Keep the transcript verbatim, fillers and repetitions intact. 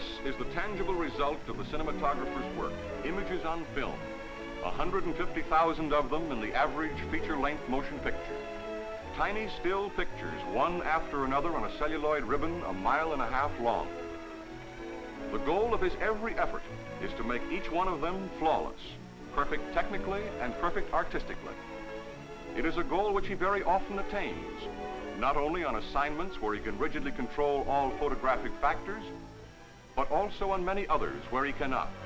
This is the tangible result of the cinematographer's work, images on film, one hundred fifty thousand of them in the average feature-length motion picture. Tiny still pictures, one after another on a celluloid ribbon a mile and a half long. The goal of his every effort is to make each one of them flawless, perfect technically and perfect artistically. It is a goal which he very often attains, not only on assignments where he can rigidly control all photographic factors, but also on many others where he cannot.